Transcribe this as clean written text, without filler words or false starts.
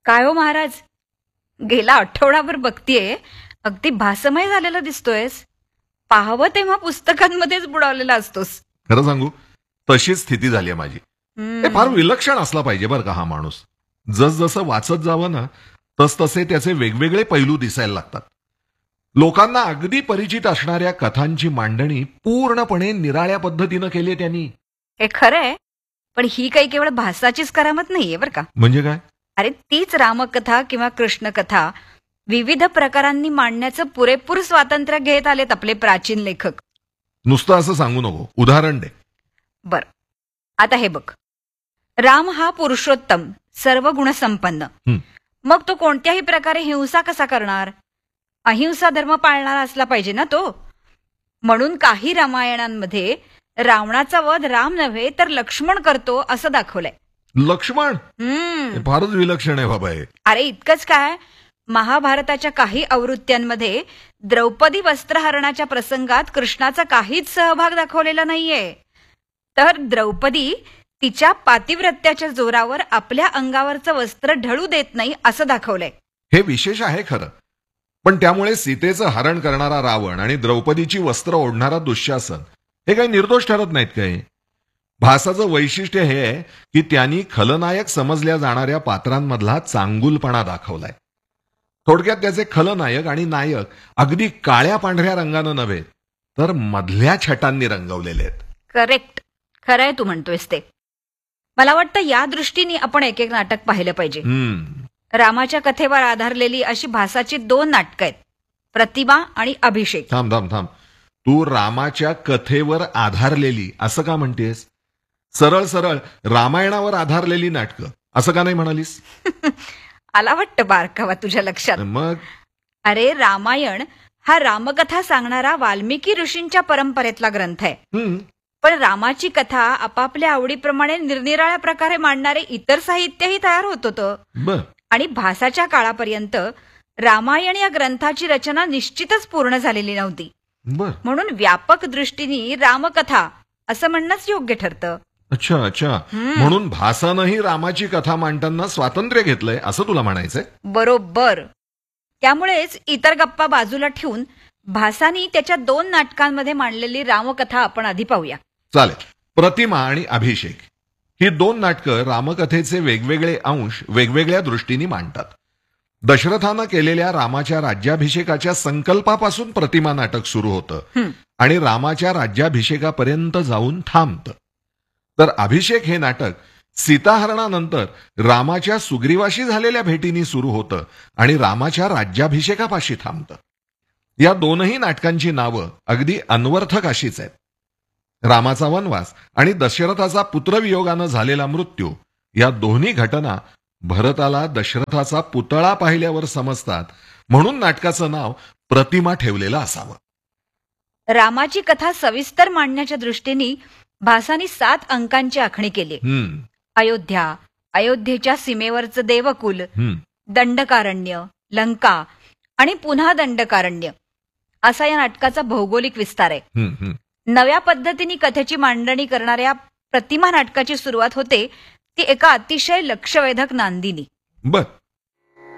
काय हो महाराज, गेला आठवडाभर बघतीये, अगदी भासमय झालेला दिसतोयस. पाहावं तेव्हा पुस्तकांमध्येच बुडावलेला असतोस. खरं सांगू, तशीच स्थिती झाली आहे माझी. हम्म. हे फार विलक्षण असला पाहिजे बरं का हा माणूस. जसजसं वाचत जावं ना, तसतसे त्याचे वेगवेगळे पैलू दिसायला लागतात. लोकांना अगदी परिचित असणाऱ्या कथांची मांडणी पूर्णपणे निराळ्या पद्धतीनं केली त्यांनी. हे खरंय, पण ही काही केवळ भासाचीच करामत नाहीये बरं का. म्हणजे काय? अरे तीच रामकथा किंवा कृष्णकथा विविध प्रकारांनी मांडण्याचं पुरेपूर स्वातंत्र्य घेत आलेत आपले प्राचीन लेखक. नुसतं असं सांगू नको, उदाहरण दे. बर, आता हे बघ. राम हा पुरुषोत्तम, सर्व गुणसंपन्न. मग तो कोणत्याही प्रकारे हिंसा कसा करणार? अहिंसा धर्म पाळणारा असला पाहिजे ना तो. म्हणून काही रामायणांमध्ये रावणाचा वध राम नव्हे तर लक्ष्मण करतो असं दाखवलंय. लक्ष्मण? हे फारच विलक्षण आहे बाबा हे. अरे इतकंच काय, महाभारताच्या काही आवृत्त्यांमध्ये द्रौपदी वस्त्रहरणाच्या प्रसंगात कृष्णाचा काहीच सहभाग दाखवलेला नाहीये. तर द्रौपदी तिच्या पातिव्रत्याच्या जोरावर आपल्या अंगावरचं वस्त्र ढळू देत नाही असं दाखवलंय. हे विशेष आहे खरं, पण त्यामुळे सीतेचं हरण करणारा रावण आणि द्रौपदीची वस्त्र ओढणारा दुःशासन हे काही निर्दोष ठरत नाहीत काय? भासाचं वैशिष्ट्य हे आहे की त्यांनी खलनायक समजल्या जाणाऱ्या पात्रांमधला चांगुलपणा दाखवलाय. थोडक्यात त्याचे खलनायक आणि नायक अगदी काळ्या पांढऱ्या रंगानं नव्हे तर मधल्या छटांनी रंगवलेले आहेत. करेक्ट, खरंय तू म्हणतोयस ते. मला वाटतं या दृष्टीने आपण एक एक नाटक पाहिलं पाहिजे. रामाच्या कथेवर आधारलेली अशी भासाची 2 नाटकं आहेत, प्रतिमा आणि अभिषेक. थांब थांब थांब, तू रामाच्या कथेवर आधारलेली असं का म्हणतेस? सरळ सरळ रामायणावर आधारलेली नाटकं असं का नाही म्हणालीस? आला वाटतं बारकावा तुझ्या लक्षात. मग अरे रामायण हा रामकथा सांगणारा वाल्मिकी ऋषींच्या परंपरेतला ग्रंथ आहे. पण रामाची कथा आपापल्या आवडीप्रमाणे निरनिराळ्या प्रकारे मांडणारे इतर साहित्यही तयार होत होतं. आणि भासाच्या काळापर्यंत रामायण या ग्रंथाची रचना निश्चितच पूर्ण झालेली नव्हती. म्हणून व्यापक दृष्टीने रामकथा असं म्हणणंच योग्य ठरतं. अच्छा अच्छा, म्हणून भासानंही रामाची कथा मांडताना स्वातंत्र्य घेतलंय असं तुला म्हणायचंय? बरोबर. त्यामुळेच इतर गप्पा बाजूला ठेवून भासानी त्याच्या 2 नाटकांमध्ये मांडलेली रामकथा आपण आधी पाहूया. चालेल. प्रतिमा आणि अभिषेक ही 2 नाटकं रामकथेचे वेगवेगळे अंश वेगवेगळ्या दृष्टीने मांडतात. दशरथानं केलेल्या रामाच्या राज्याभिषेकाच्या संकल्पापासून प्रतिमा नाटक सुरू होतं आणि रामाच्या राज्याभिषेकापर्यंत जाऊन थांबतं. तर अभिषेक हे नाटक सीताहरणानंतर रामाच्या सुग्रीवाशी झालेल्या भेटीनी सुरू होतं आणि रामाच्या राज्याभिषेकापाशी थांबतं. या 2ही नाटकांची नावं अगदी अन्वर्थक अशीच आहेत. रामाचा वनवास आणि दशरथाचा पुत्रवियोगानं झालेला मृत्यू या दोन्ही घटना भरताला दशरथाचा पुतळा पाहिल्यावर समजतात, म्हणून नाटकाचं नाव प्रतिमा ठेवलेलं असावं. रामाची कथा सविस्तर मांडण्याच्या दृष्टीने भासानी 7 अंकांची आखणी केली. अयोध्या, अयोध्येच्या सीमेवरचं देवकुल, दंडकारण्य, लंका आणि पुन्हा दंडकारण्य असा या नाटकाचा भौगोलिक विस्तार आहे. नव्या पद्धतीने कथेची मांडणी करणाऱ्या प्रतिमा नाटकाची सुरुवात होते ती एका अतिशय लक्षवेधक नांदीनी.